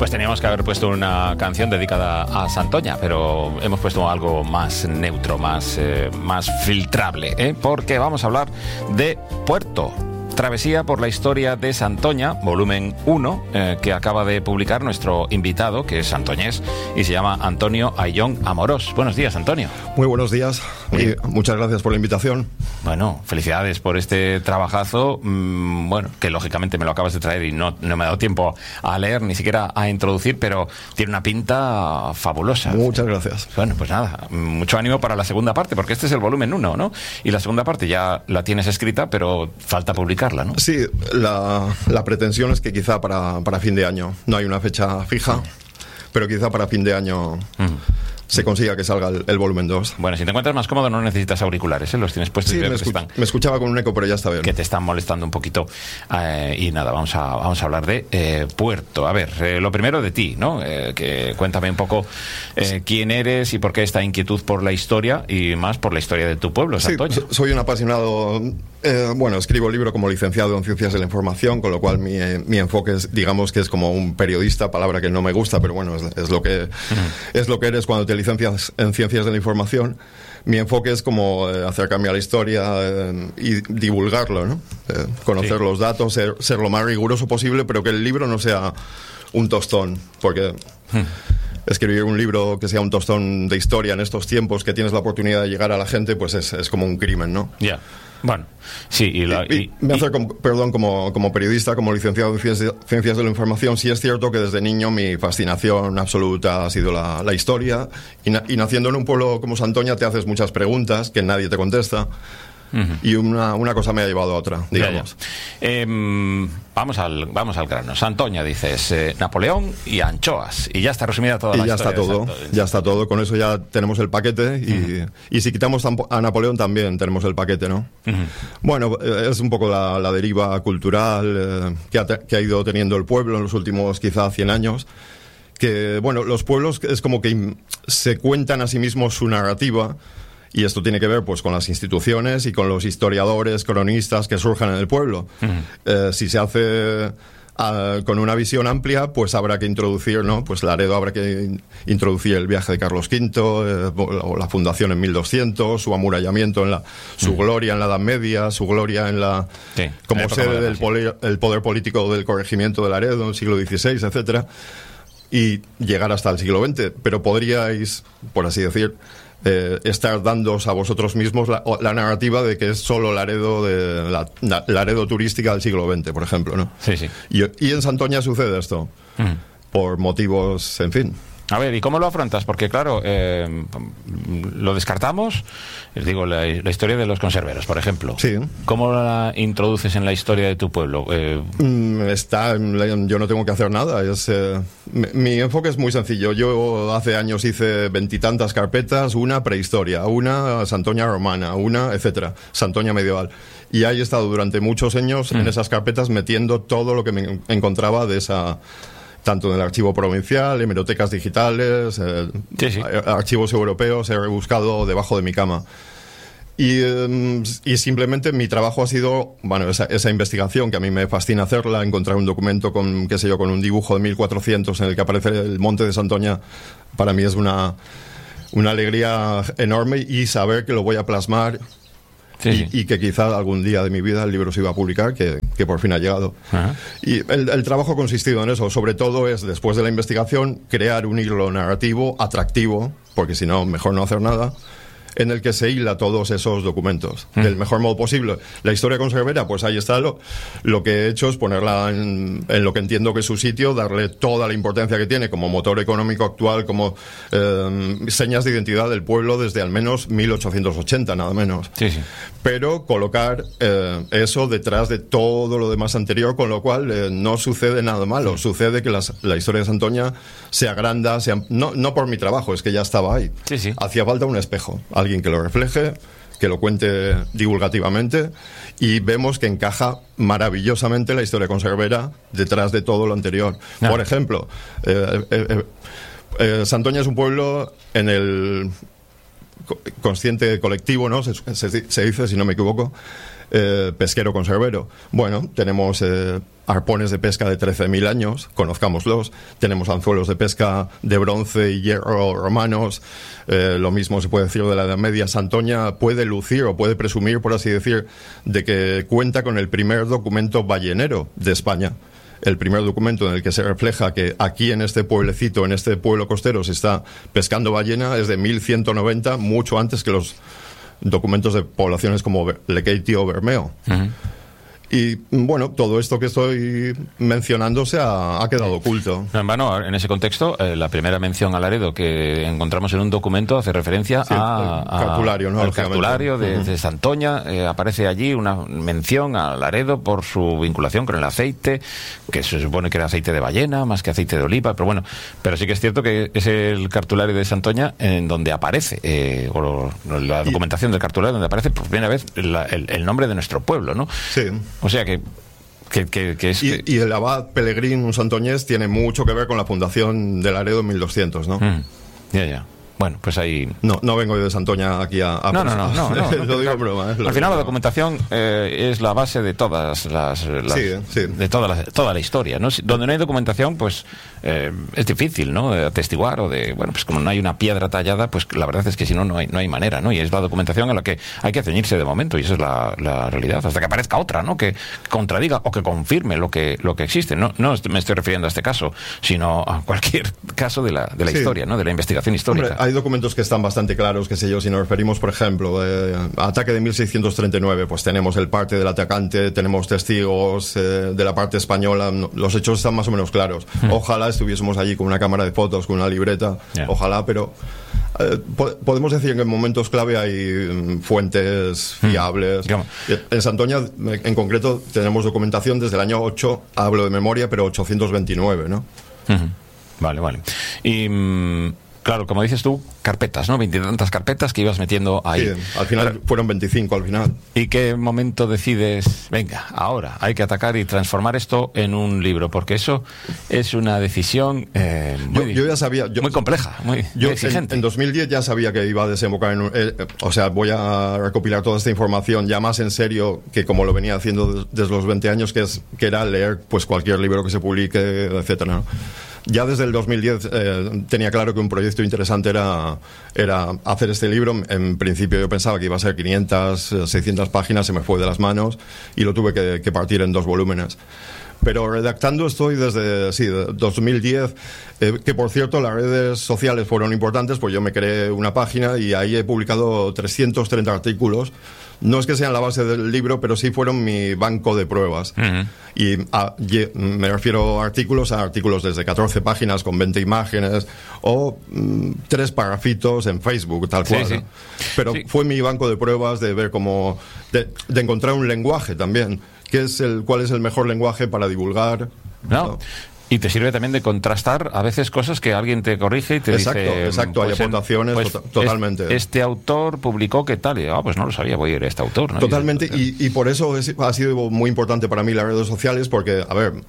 Pues teníamos que haber puesto una canción dedicada a Santoña, pero hemos puesto algo más neutro, más filtrable, porque vamos a hablar de Puerto. Travesía por la historia de Santoña, volumen 1, que acaba de publicar nuestro invitado, que es santoñés, y se llama Antonio Ayllón Amorós. Buenos días, Antonio. Muy buenos días, y muchas gracias por la invitación. Bueno, felicidades por este trabajazo, bueno, que lógicamente me lo acabas de traer y no me ha dado tiempo a leer, ni siquiera a introducir, pero tiene una pinta fabulosa. Muchas gracias. Bueno, pues nada, mucho ánimo para la segunda parte, porque este es el volumen 1, ¿no? Y la segunda parte ya la tienes escrita, pero falta publicarla, ¿no? Sí, la pretensión es que quizá para fin de año, no hay una fecha fija, pero quizá para fin de año se consiga que salga el volumen 2. Bueno, si te encuentras más cómodo no necesitas auriculares, los tienes puestos. Sí, me escuchaba con un eco, pero ya está bien. Que te están molestando un poquito. Y nada, vamos a hablar de Puerto. A ver, lo primero de ti, ¿no? Que cuéntame un poco quién eres y por qué esta inquietud por la historia y más por la historia de tu pueblo, Santoña. Sí, soy un apasionado. Bueno, escribo el libro como licenciado en Ciencias de la Información, con lo cual mi enfoque es, digamos que es como un periodista, palabra que no me gusta, pero bueno, es lo que eres cuando te licencias en Ciencias de la Información. Mi enfoque es como acercarme a la historia y divulgarlo, ¿no? Conocer los datos, ser lo más riguroso posible, pero que el libro no sea un tostón, porque escribir un libro que sea un tostón de historia en estos tiempos que tienes la oportunidad de llegar a la gente, pues es como un crimen, ¿no? Ya. Bueno, sí, me acerco, perdón, como periodista, como licenciado en Ciencias de la Información. Sí es cierto que desde niño mi fascinación absoluta ha sido la historia, y naciendo en un pueblo como Santoña te haces muchas preguntas que nadie te contesta. Y una cosa me ha llevado a otra, digamos. Vamos al grano. Santoña, dices, Napoleón y anchoas. Y ya está resumida toda la historia. Ya está todo. Con eso ya tenemos el paquete. Y si quitamos a Napoleón también tenemos el paquete, ¿no? Bueno, es un poco la deriva cultural que ha ido teniendo el pueblo en los últimos quizá 100 años. Que, bueno, los pueblos es como que se cuentan a sí mismos su narrativa. Y esto tiene que ver pues con las instituciones y con los historiadores, cronistas que surjan en el pueblo. Si se hace con una visión amplia, pues habrá que introducir, ¿no? Pues Laredo habrá que introducir el viaje de Carlos V, o la fundación en 1200, su amurallamiento, su gloria en la Edad Media, su gloria en como sede del poder político del corregimiento de Laredo en el siglo XVI, etcétera, y llegar hasta el siglo XX. Pero podríais, por así decir, estar dándoos a vosotros mismos la narrativa de que es solo Laredo, Laredo turística del siglo XX, por ejemplo, ¿no? Sí, sí. Y en Santoña sucede esto, por motivos, en fin. A ver, ¿y cómo lo afrontas? Porque, claro, lo descartamos. Les digo, la historia de los conserveros, por ejemplo. Sí. ¿Cómo la introduces en la historia de tu pueblo? Yo no tengo que hacer nada. Mi enfoque es muy sencillo. Yo hace años hice 20 y tantas carpetas, una prehistoria, una Santoña romana, una, etcétera, Santoña medieval. Y ahí he estado durante muchos años en esas carpetas metiendo todo lo que me encontraba de esa... tanto en el archivo provincial, hemerotecas digitales, archivos europeos, he rebuscado debajo de mi cama. Y simplemente mi trabajo ha sido, bueno, esa investigación que a mí me fascina hacerla, encontrar un documento con un dibujo de 1400 en el que aparece el monte de Santoña, para mí es una alegría enorme, y saber que lo voy a plasmar. Y que quizá algún día de mi vida el libro se iba a publicar, que por fin ha llegado. Y el trabajo ha consistido en eso. Sobre todo es, después de la investigación, crear un hilo narrativo atractivo, porque si no, mejor no hacer nada, en el que se hila todos esos documentos del mejor modo posible. La historia conservera, pues ahí está. Lo que he hecho es ponerla en lo que entiendo que es su sitio, darle toda la importancia que tiene como motor económico actual, como señas de identidad del pueblo desde al menos 1880, nada menos. Sí, sí. Pero colocar eso detrás de todo lo demás anterior, con lo cual no sucede nada malo. Sucede que la historia de Santoña se agranda, no por mi trabajo, es que ya estaba ahí. Sí, sí. Hacía falta un espejo, alguien que lo refleje, que lo cuente divulgativamente, y vemos que encaja maravillosamente la historia conservera detrás de todo lo anterior. Por ejemplo, Santoña es un pueblo en el consciente colectivo, ¿no? Se dice, si no me equivoco, pesquero conservero. Bueno, tenemos arpones de pesca de 13.000 años, conozcámoslos. Tenemos anzuelos de pesca de bronce y hierro romanos. Lo mismo se puede decir de la Edad Media. Santoña puede lucir o puede presumir, por así decir, de que cuenta con el primer documento ballenero de España. El primer documento en el que se refleja que aquí en este pueblecito, en este pueblo costero, se está pescando ballena es de 1190, mucho antes que los documentos de poblaciones como Lekeitio o Bermeo. Y bueno, todo esto que estoy mencionando ha quedado oculto. No en vano, en ese contexto, la primera mención a Laredo que encontramos en un documento hace referencia al cartulario, ¿no? Al cartulario de Santoña. Aparece allí una mención a Laredo por su vinculación con el aceite, que se supone que era aceite de ballena más que aceite de oliva, pero sí que es cierto que es el cartulario de Santoña en donde aparece, o la documentación del cartulario donde aparece por primera vez el nombre de nuestro pueblo, ¿no? Sí. O sea que es... Y el abad Pelegrín, un santoñés, tiene mucho que ver con la fundación de Laredo en 1200, ¿no? Ya. Bueno, pues ahí... No vengo yo de Santoña aquí a No. Lo digo en broma. Al final la documentación es la base de todas las sí. de toda la historia, ¿no? Donde no hay documentación, pues es difícil, ¿no? De atestiguar o de... Bueno, pues como no hay una piedra tallada, pues la verdad es que si no hay manera, ¿no? Y es la documentación a la que hay que ceñirse de momento, y esa es la realidad, hasta que aparezca otra, ¿no? Que contradiga o que confirme lo que existe. No me estoy refiriendo a este caso, sino a cualquier caso de la historia, ¿no? De la investigación histórica. Hombre, hay documentos que están bastante claros, qué sé yo, si nos referimos, por ejemplo, ataque de 1639, pues tenemos el parte del atacante, tenemos testigos de la parte española, los hechos están más o menos claros. Ojalá estuviésemos allí con una cámara de fotos, con una libreta, ojalá, pero podemos decir que en momentos clave hay fuentes fiables. En Santoña, en concreto, tenemos documentación desde el año 8, hablo de memoria, pero 829, ¿no? Vale. Y... Claro, como dices tú, carpetas, ¿no? 20 y tantas carpetas que ibas metiendo ahí. Sí, al final fueron 25 al final. ¿Y qué momento decides, venga, ahora hay que atacar y transformar esto en un libro? Porque eso es una decisión yo ya sabía, muy compleja, muy exigente. En 2010 ya sabía que iba a desembocar en o sea, voy a recopilar toda esta información ya más en serio que como lo venía haciendo desde los 20 años, que era leer pues cualquier libro que se publique, etcétera, ¿no? Ya desde el 2010 tenía claro que un proyecto interesante era hacer este libro. En principio yo pensaba que iba a ser 500, 600 páginas, se me fue de las manos y lo tuve que partir en 2 volúmenes. Pero redactando estoy desde 2010, que por cierto las redes sociales fueron importantes, pues yo me creé una página y ahí he publicado 330 artículos. No es que sean la base del libro, pero sí fueron mi banco de pruebas. Y me refiero a artículos desde 14 páginas con 20 imágenes o 3 parrafitos en Facebook, tal cual. Sí. Pero fue mi banco de pruebas de ver cómo... de encontrar un lenguaje también. ¿Cuál es el mejor lenguaje para divulgar? No. Y te sirve también de contrastar a veces cosas que alguien te corrige y te dice... Exacto, hay aportaciones totalmente. Este autor publicó que tal, y pues no lo sabía, voy a ir a este autor, ¿no? Totalmente, y por eso ha sido muy importante para mí las redes sociales, porque, a ver,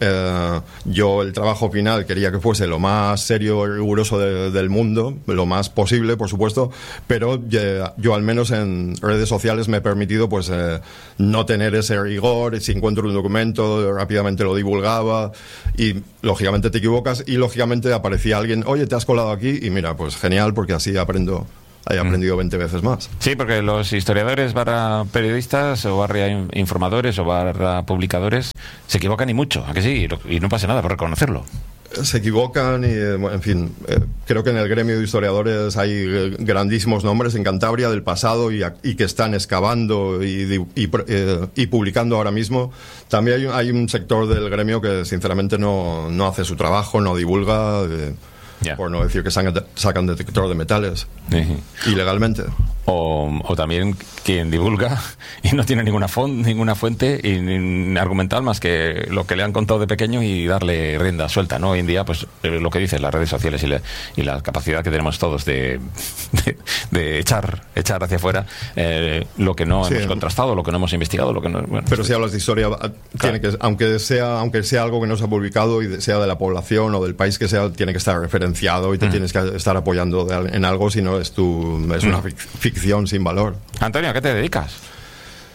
yo el trabajo final quería que fuese lo más serio y riguroso del mundo, lo más posible, por supuesto, pero yo al menos en redes sociales me he permitido pues no tener ese rigor. Si encuentro un documento, rápidamente lo divulgaba, y lógicamente te equivocas y lógicamente aparecía alguien, oye, te has colado aquí, y mira, pues genial, porque así he aprendido 20 veces más. Sí, porque los historiadores / periodistas o / informadores o / publicadores se equivocan y mucho, ¿a que sí? Y no pasa nada por reconocerlo. Se equivocan y, en fin, creo que en el gremio de historiadores hay grandísimos nombres en Cantabria del pasado y que están excavando y publicando ahora mismo. También hay un sector del gremio que sinceramente no hace su trabajo, no divulga, por no decir que sacan detector de metales ilegalmente. O también quien divulga y no tiene ninguna fuente y argumental más que lo que le han contado de pequeño y darle rienda suelta, ¿no? Hoy en día, pues lo que dicen las redes sociales y la capacidad que tenemos todos de echar hacia afuera lo que no hemos contrastado, lo que no hemos investigado, lo que no... Bueno, pero si hablas de historia, tiene que, aunque sea algo que no se ha publicado y sea de la población o del país que sea, tiene que estar referenciado y te tienes que estar apoyando en algo, si no es una ficción sin valor. Antonio, ¿a qué te dedicas?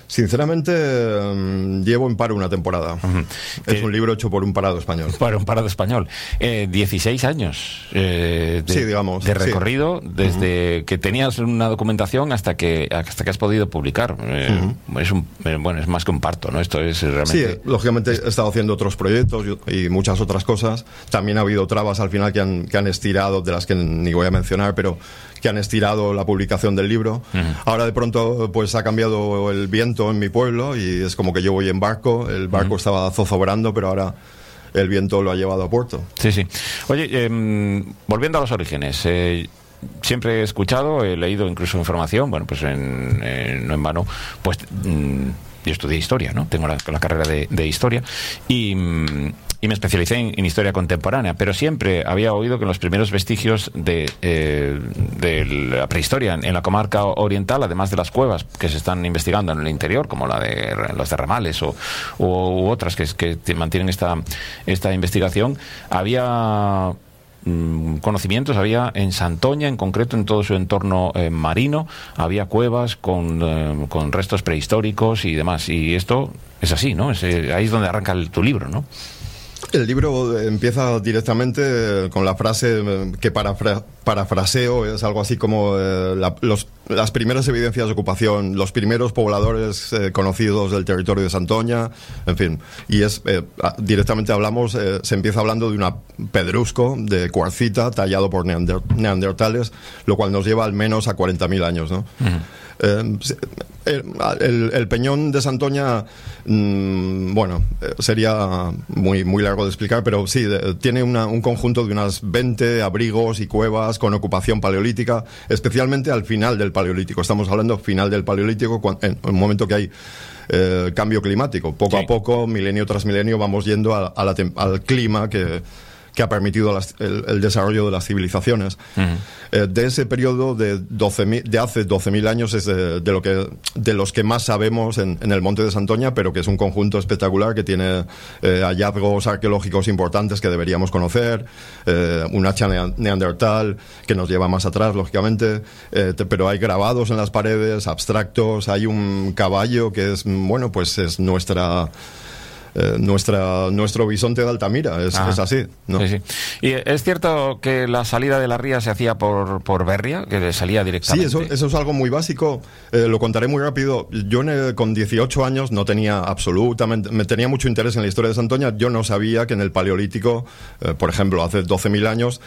Sinceramente, llevo en paro una temporada. Es un libro hecho por un parado español. Para un parado español. 16 años sí, digamos, de recorrido, desde que tenías una documentación hasta que has podido publicar. Es más que un parto, ¿no? Esto es realmente... Sí, lógicamente he estado haciendo otros proyectos y muchas otras cosas. También ha habido trabas al final que han estirado, de las que ni voy a mencionar, pero que han estirado la publicación del libro. Ahora de pronto pues ha cambiado el viento en mi pueblo y es como que yo voy en barco, el barco estaba zozobrando, pero ahora el viento lo ha llevado a puerto. Sí, sí. Oye, volviendo a los orígenes, siempre he escuchado, he leído incluso información, bueno, pues no en vano, pues yo estudié historia, ¿no? Tengo la carrera de historia y me especialicé en historia contemporánea, pero siempre había oído que los primeros vestigios de la prehistoria en la comarca oriental, además de las cuevas que se están investigando en el interior, como la de los derramales u otras que mantienen esta investigación, había conocimientos, había en Santoña, en concreto en todo su entorno marino, había cuevas con restos prehistóricos y demás, y esto es así, ¿no? Ahí es donde arranca tu libro, ¿no? El libro empieza directamente con la frase que parafraseo, es algo así como las primeras evidencias de ocupación, los primeros pobladores conocidos del territorio de Santoña, en fin. Y directamente se empieza hablando de un pedrusco de cuarcita tallado por neandertales, lo cual nos lleva al menos a 40.000 años, ¿no? El peñón de Santoña, sería muy largo de explicar, pero sí, tiene un conjunto de unas 20 abrigos y cuevas con ocupación paleolítica, especialmente al final del Paleolítico. Estamos hablando final del Paleolítico, en un momento que hay cambio climático. Poco a poco, milenio tras milenio, vamos yendo al clima que ha permitido el desarrollo de las civilizaciones. De ese periodo de hace 12.000 años es de los que más sabemos en el Monte de Santoña, pero que es un conjunto espectacular que tiene hallazgos arqueológicos importantes que deberíamos conocer, un hacha neandertal que nos lleva más atrás, lógicamente, pero hay grabados en las paredes, abstractos, hay un caballo que es, pues es nuestro bisonte de Altamira, es así, ¿no? Sí, sí. Y es cierto que la salida de la ría se hacía por Berria, que salía directamente. Sí, eso es algo muy básico, lo contaré muy rápido. Yo con 18 años no tenía me tenía mucho interés en la historia de Santoña. Yo no sabía que en el Paleolítico, por ejemplo, hace 12.000 años,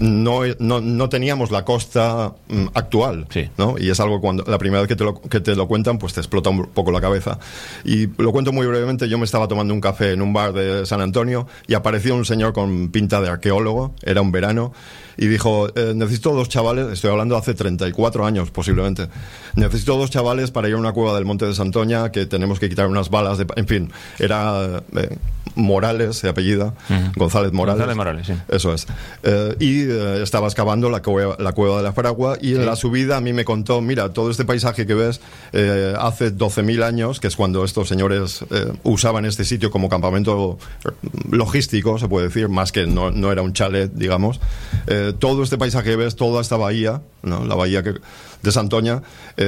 no teníamos la costa actual, sí, ¿no? Y es algo la primera vez que te lo cuentan, pues te explota un poco la cabeza. Y lo cuento muy brevemente. Yo me estaba tomando un café en un bar de San Antonio y apareció un señor con pinta de arqueólogo, era un verano, y dijo, necesito 2 chavales, estoy hablando hace 34 años posiblemente, necesito 2 chavales para ir a una cueva del Monte de Santoña, que tenemos que quitar unas balas, en fin, era Morales, se apellida, González Morales. González Morales, sí. Eso es. Estaba excavando la cueva de la Fragua y en la subida a mí me contó, mira, todo este paisaje que ves hace 12.000 años, que es cuando estos señores usaban este sitio como campamento logístico, se puede decir, más que no era un chalet, digamos. Todo este paisaje que ves, toda esta bahía, ¿no? La bahía de Santoña,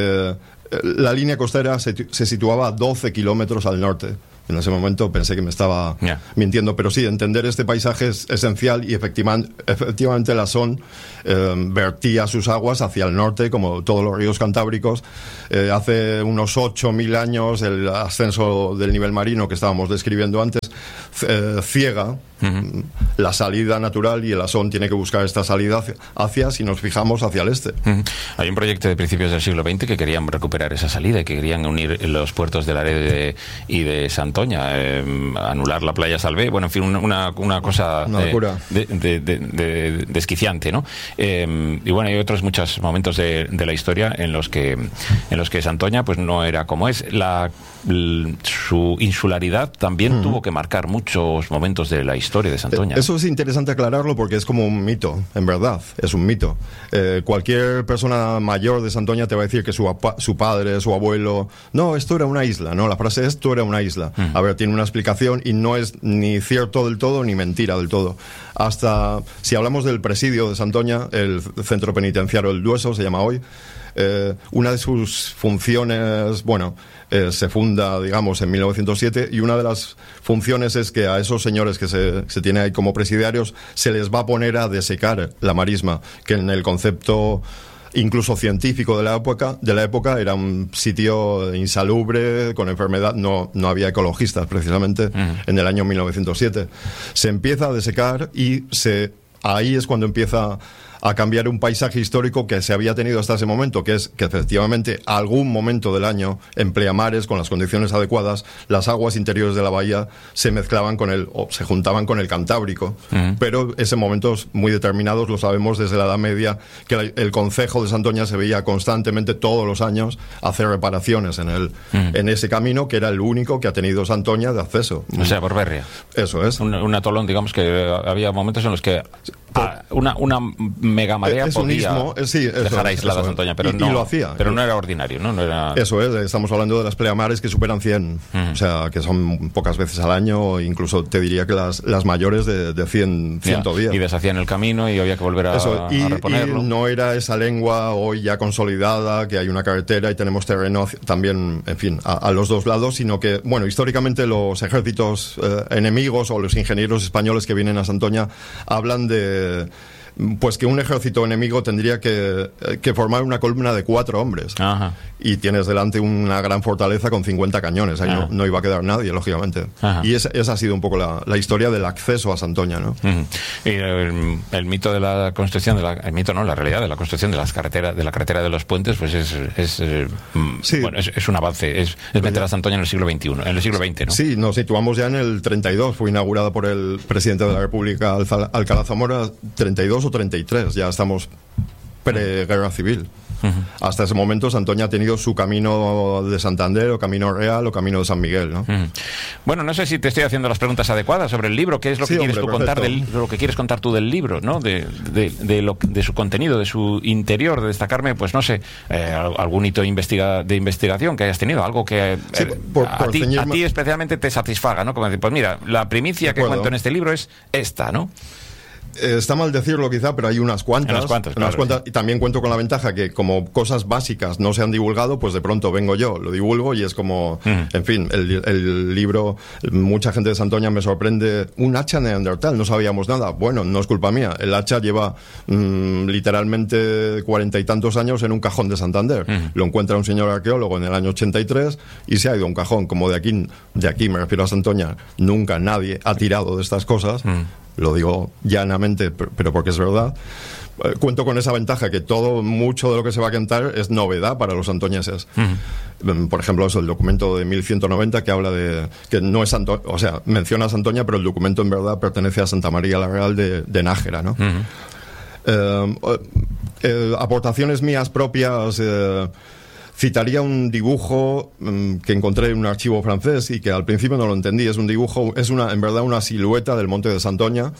la línea costera se situaba a 12 kilómetros al norte. En ese momento pensé que me estaba mintiendo, pero sí, entender este paisaje es esencial y efectivamente la Son vertía sus aguas hacia el norte, como todos los ríos cantábricos. Hace unos 8.000 años el ascenso del nivel marino que estábamos describiendo antes ciega la salida natural, y el Asón tiene que buscar esta salida si nos fijamos hacia el este. Hay un proyecto de principios del siglo XX que querían recuperar esa salida y que querían unir los puertos de Laredo y de Santoña, anular la playa Salvé, bueno, en fin, una cosa desquiciante, ¿no? Y bueno, hay otros muchos momentos de la historia en los que Santoña pues no era como es. Su insularidad también tuvo que marcar muchos momentos de la historia. historia de Santoña. Eso es interesante aclararlo porque es como un mito, en verdad, es un mito. Cualquier persona mayor de Santoña te va a decir que su padre, su abuelo... No, esto era una isla, ¿no? La frase esto era una isla. A ver, tiene una explicación y no es ni cierto del todo ni mentira del todo. Hasta, si hablamos del presidio de Santoña, el centro penitenciario El Dueso se llama hoy, una de sus funciones, se funda, digamos, en 1907, y una de las funciones es que a esos señores que se tiene ahí como presidiarios se les va a poner a desecar la marisma, que en el concepto incluso científico de la época era un sitio insalubre, con enfermedad, no había ecologistas precisamente en el año 1907. Se empieza a desecar y ahí es cuando empieza a cambiar un paisaje histórico que se había tenido hasta ese momento, que es que efectivamente algún momento del año, en pleamares, con las condiciones adecuadas, las aguas interiores de la bahía se mezclaban se juntaban con el Cantábrico. Pero ese momentos muy determinados, lo sabemos desde la Edad Media, que el concejo de Santoña se veía constantemente todos los años hacer reparaciones en ese camino, que era el único que ha tenido Santoña de acceso. O sea, por Berria. Eso es. Un atolón, digamos, que había momentos en los que una mega marea podía dejar aislada Santoña, pero no, lo hacía. Pero no era ordinario, ¿no? Era... Eso es, estamos hablando de las pleamares que superan 100, o sea, que son pocas veces al año, incluso te diría que las mayores de 100, 110. Y deshacían el camino y había que volver a reponerlo. Y no era esa lengua hoy ya consolidada, que hay una carretera y tenemos terreno también, en fin, a los dos lados, sino que, históricamente los ejércitos enemigos o los ingenieros españoles que vienen a Santoña hablan de pues que un ejército enemigo tendría que formar una columna de 4 hombres. Ajá. Y tienes delante una gran fortaleza con 50 cañones. Ahí no iba a quedar nadie, lógicamente. Ajá. Y esa ha sido un poco la historia del acceso a Santoña, ¿no? Y el mito de la construcción, la realidad de la construcción de la carretera de los puentes, pues es un avance, es meter a Santoña en el siglo XXI, en el siglo XX, ¿no? Sí, nos situamos ya en el 32, fue inaugurada por el presidente de la República, Alcalá Zamora, 32 o 33, ya estamos pre-guerra civil. Hasta ese momento Santoña ha tenido su camino de Santander, o camino real, o camino de San Miguel, ¿no? Bueno, no sé si te estoy haciendo las preguntas adecuadas sobre el libro. ¿Qué es lo que quieres tú contar lo que quieres contar tú del libro, ¿no? De su contenido, de su interior, de destacarme, pues no sé, algún hito de investigación que hayas tenido, algo que a ti especialmente te satisfaga, ¿no? Como decir, pues mira, la primicia que cuento en este libro es esta, ¿no? Está mal decirlo quizá, pero hay unas cuantas. Claro. Y también cuento con la ventaja que como cosas básicas no se han divulgado, pues de pronto vengo yo, lo divulgo y es como, en fin, el libro, mucha gente de Santoña me sorprende, un hacha neandertal, no sabíamos nada. Bueno, no es culpa mía, el hacha lleva literalmente 40 y tantos años en un cajón de Santander. Lo encuentra un señor arqueólogo en el año 83 y se ha ido a un cajón. Como de aquí me refiero a Santoña, nunca nadie ha tirado de estas cosas. Lo digo llanamente, pero porque es verdad. Cuento con esa ventaja que mucho de lo que se va a contar es novedad para los santoñeses. Por ejemplo, el documento de 1190 que habla de que no es menciona a Santoña, pero el documento en verdad pertenece a Santa María la Real de Nájera, ¿no? Aportaciones mías propias. Citaría un dibujo que encontré en un archivo francés y que al principio no lo entendí. Es un dibujo, en verdad una silueta del monte de Santoña,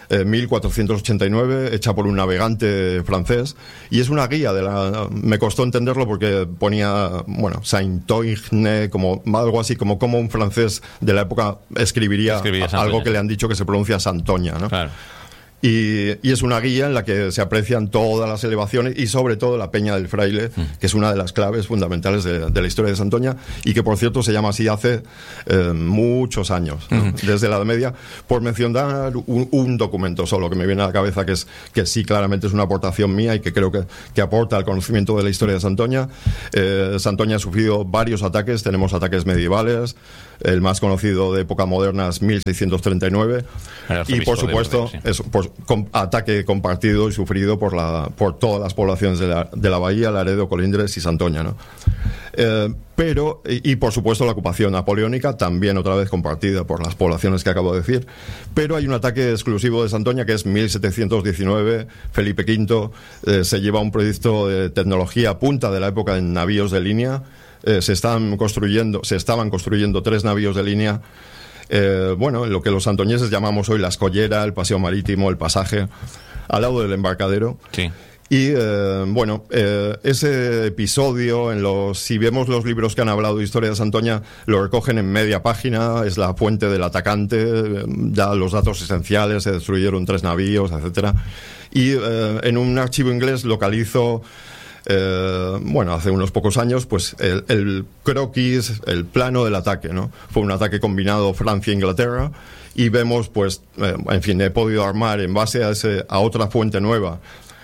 1489, hecha por un navegante francés, y es una guía me costó entenderlo porque ponía, Saint-Oigne, como algo así, como un francés de la época escribiría algo que le han dicho que se pronuncia Santoña, ¿no? Claro. Y es una guía en la que se aprecian todas las elevaciones y sobre todo la Peña del Fraile, que es una de las claves fundamentales de la historia de Santoña y que por cierto se llama así hace muchos años, ¿no? Desde la Edad Media, por mencionar un documento solo que me viene a la cabeza, que sí claramente es una aportación mía y que creo que aporta al conocimiento de la historia de Santoña. Santoña ha sufrido varios ataques, tenemos ataques medievales, el más conocido de época moderna es 1639 y por supuesto ataque compartido y sufrido por todas las poblaciones de la bahía, Laredo, Colindres y Santoña, ¿no? Pero por supuesto la ocupación napoleónica también otra vez compartida por las poblaciones que acabo de decir, pero hay un ataque exclusivo de Santoña que es 1719, Felipe V se lleva un proyecto de tecnología punta de la época en navíos de línea. Se estaban construyendo 3 navíos de línea bueno, lo que los santoñeses llamamos hoy la escollera, el paseo marítimo, el pasaje, al lado del embarcadero. Sí. Y bueno, ese episodio, si vemos los libros que han hablado de historia de Santoña, lo recogen en media página, es la fuente del atacante, da los datos esenciales, se destruyeron 3 navíos, etcétera. Y en un archivo inglés localizo, bueno, hace unos pocos años, pues el croquis, el plano del ataque, ¿no? Fue un ataque combinado Francia-Inglaterra, y vemos, pues, en fin, he podido armar en base a otra fuente nueva,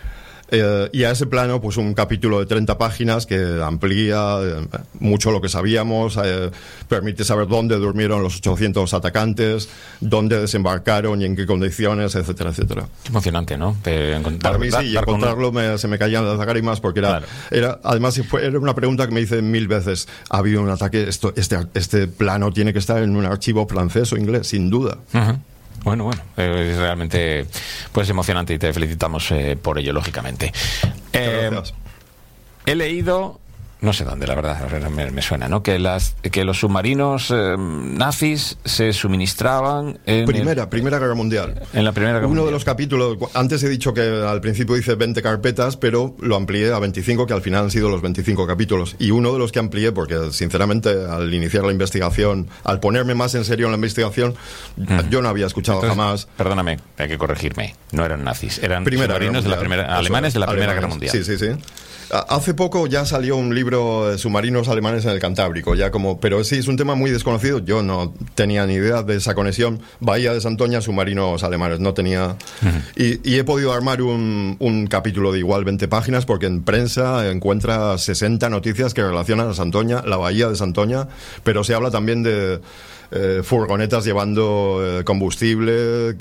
y a ese plano, pues un capítulo de 30 páginas que amplía mucho lo que sabíamos, permite saber dónde durmieron los 800 atacantes, dónde desembarcaron y en qué condiciones, etcétera, etcétera. Qué emocionante, ¿no? Para mí sí, y encontrarlo se me caían las lágrimas porque además era una pregunta que me hice 1000 veces. ¿Ha habido un ataque? Este plano tiene que estar en un archivo francés o inglés, sin duda. Uh-huh. Bueno, es realmente pues emocionante y te felicitamos por ello, lógicamente. Gracias. He leído, no sé dónde, la verdad, me suena, ¿no? Que los submarinos nazis se suministraban en Primera Guerra Mundial. En la Primera Guerra Mundial. Uno de los capítulos, antes he dicho que al principio hice 20 carpetas, pero lo amplié a 25, que al final han sido los 25 capítulos. Y uno de los que amplié, porque sinceramente al iniciar la investigación, al ponerme más en serio en la investigación, yo no había escuchado jamás. Perdóname, hay que corregirme. No eran nazis, eran submarinos alemanes de la Primera Guerra Mundial. Sí. Hace poco ya salió un libro de submarinos alemanes en el Cantábrico, pero sí, es un tema muy desconocido. Yo no tenía ni idea de esa conexión. Bahía de Santoña, submarinos alemanes, no tenía. Y he podido armar un capítulo de igual 20 páginas, porque en prensa encuentra 60 noticias que relacionan a Santoña, la bahía de Santoña, pero se habla también de furgonetas llevando combustible,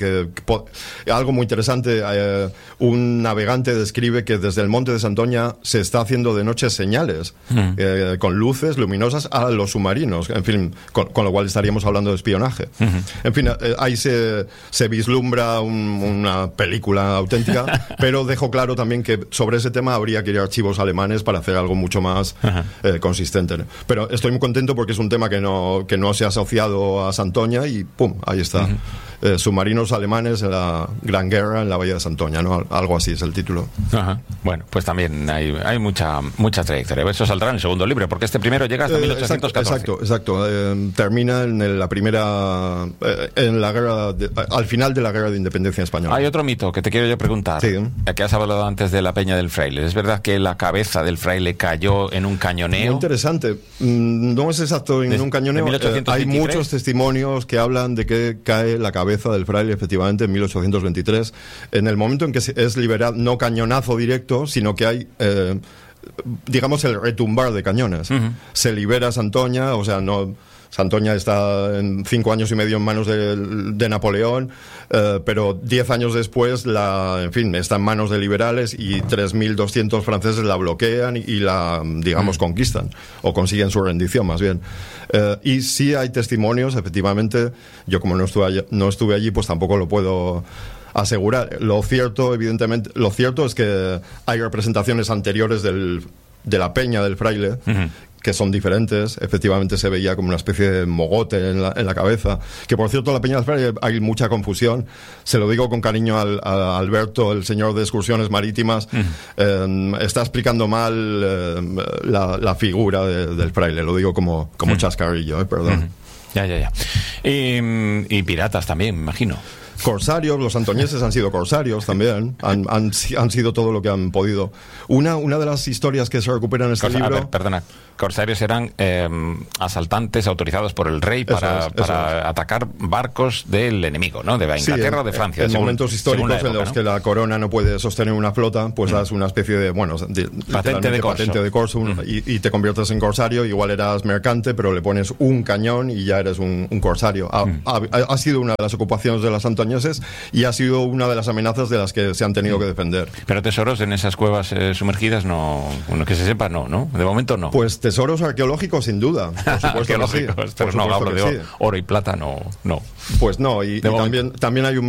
algo muy interesante. Un navegante describe que desde el monte de Santoña se está haciendo de noche señales con luces luminosas a los submarinos, en fin, con lo cual estaríamos hablando de espionaje. En fin, ahí se vislumbra una película auténtica, pero dejo claro también que sobre ese tema habría que ir a archivos alemanes para hacer algo mucho más consistente. Pero estoy muy contento porque es un tema que no se ha asociado a Santoña y ¡pum! Ahí está. Submarinos alemanes en la Gran Guerra en la Bahía de Santoña, ¿no? Algo así es el título. Ajá. Bueno, pues también hay mucha trayectoria. Eso saldrá en el segundo libro, porque este primero llega hasta 1814. Exacto. Termina en la primera en la guerra al final de la Guerra de Independencia Española. Hay otro mito que te quiero yo preguntar. Sí. Que has hablado antes de la Peña del Fraile. ¿Es verdad que la cabeza del fraile cayó en un cañoneo? Muy interesante. No es exacto en un cañoneo. Hay muchos testimonios que hablan de que cae la cabeza del fraile efectivamente en 1823, en el momento en que es liberado, no cañonazo directo, sino que hay digamos el retumbar de cañones. Se libera Santoña, o sea, no, Santoña está en 5 años y medio en manos de Napoleón, pero 10 años después en fin, está en manos de liberales y 3.200 franceses la bloquean y la, digamos, conquistan o consiguen su rendición, más bien. Y sí hay testimonios, efectivamente. Yo como no estuve allí, pues tampoco lo puedo asegurar. Lo cierto es que hay representaciones anteriores de la Peña del Fraile, que son diferentes. Efectivamente se veía como una especie de mogote en la cabeza, que por cierto la Peña del Fraile hay mucha confusión, se lo digo con cariño a Alberto, el señor de excursiones marítimas. Está explicando mal la figura del fraile, lo digo como chascarrillo, perdón. Ya. Y piratas también, me imagino. Corsarios, los santoñeses han sido corsarios también, han sido todo lo que han podido. Una de las historias que se recuperan en este libro... A ver, perdona, corsarios eran asaltantes autorizados por el rey para atacar barcos del enemigo, ¿no? De Inglaterra o de Francia. En momentos históricos en los que la corona no puede sostener una flota, pues das una especie de, patente de corso y te conviertes en corsario. Igual eras mercante, pero le pones un cañón y ya eres un corsario. Ha sido una de las ocupaciones de las Santoñeses y ha sido una de las amenazas de las que se han tenido que defender. Pero tesoros en esas cuevas sumergidas no, que se sepa, no. De momento no. Pues tesoros arqueológicos sin duda. Por supuesto arqueológicos, sí. Pero no hablo de oro y plata, no. Pues no, y también hay un